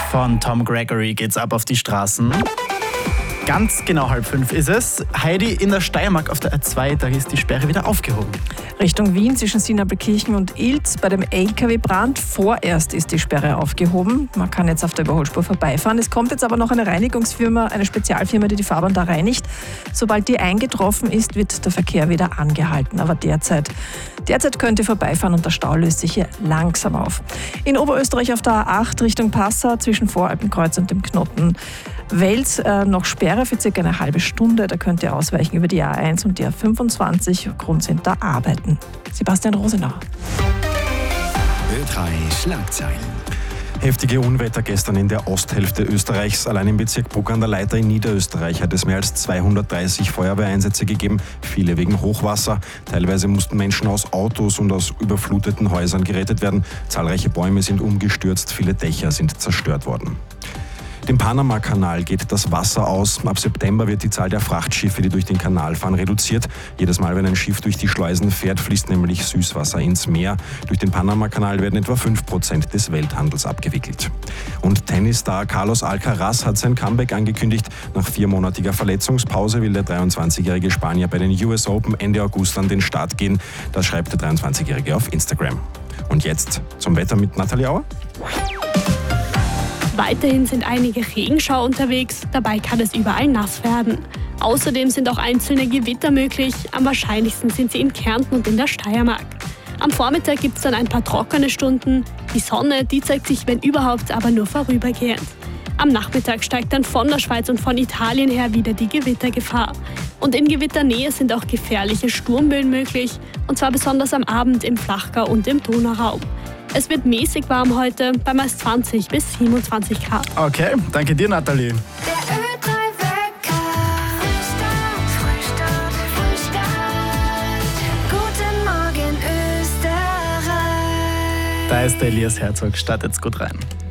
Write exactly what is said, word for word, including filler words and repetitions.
von Tom Gregory geht's ab auf die Straßen. Ganz genau halb fünf ist es. Heidi, in der Steiermark auf der A zwei, da ist die Sperre wieder aufgehoben. Richtung Wien zwischen Sinabelkirchen und Ilz bei dem L K W-Brand. Vorerst ist die Sperre aufgehoben. Man kann jetzt auf der Überholspur vorbeifahren. Es kommt jetzt aber noch eine Reinigungsfirma, eine Spezialfirma, die die Fahrbahn da reinigt. Sobald die eingetroffen ist, wird der Verkehr wieder angehalten. Aber derzeit, derzeit könnt ihr vorbeifahren und der Stau löst sich hier langsam auf. In Oberösterreich auf der A acht Richtung Passau zwischen Voralpenkreuz und dem Knoten Wels äh, noch Sperre für circa eine halbe Stunde. Da könnt ihr ausweichen über die A eins und die A fünfundzwanzig. Grund sind da Arbeiten. Sebastian Rosenau. Ö drei Schlagzeilen. Heftige Unwetter gestern in der Osthälfte Österreichs. Allein im Bezirk Bruck an der Leiter in Niederösterreich hat es mehr als zweihundertdreißig Feuerwehreinsätze gegeben, viele wegen Hochwasser. Teilweise mussten Menschen aus Autos und aus überfluteten Häusern gerettet werden. Zahlreiche Bäume sind umgestürzt, viele Dächer sind zerstört worden. Dem Panama-Kanal geht das Wasser aus. Ab September wird die Zahl der Frachtschiffe, die durch den Kanal fahren, reduziert. Jedes Mal, wenn ein Schiff durch die Schleusen fährt, fließt nämlich Süßwasser ins Meer. Durch den Panama-Kanal werden etwa fünf Prozent des Welthandels abgewickelt. Und Tennisstar Carlos Alcaraz hat sein Comeback angekündigt. Nach viermonatiger Verletzungspause will der dreiundzwanzigjährige Spanier bei den U S Open Ende August an den Start gehen. Das schreibt der dreiundzwanzigjährige auf Instagram. Und jetzt zum Wetter mit Nathalie Auer. Weiterhin sind einige Regenschauer unterwegs, dabei kann es überall nass werden. Außerdem sind auch einzelne Gewitter möglich, am wahrscheinlichsten sind sie in Kärnten und in der Steiermark. Am Vormittag gibt es dann ein paar trockene Stunden, die Sonne, die zeigt sich wenn überhaupt aber nur vorübergehend. Am Nachmittag steigt dann von der Schweiz und von Italien her wieder die Gewittergefahr. Und in Gewitternähe sind auch gefährliche Sturmböen möglich, und zwar besonders am Abend im Flachgau und im Donauraum. Es wird mäßig warm heute, bei meist zwanzig bis siebenundzwanzig Grad. Okay, danke dir, Nathalie. Der Ö drei Wecker. Frühstart, Frühstart, Frühstart. Guten Morgen, Österreich. Da ist der Elias Herzog. Startet's gut rein.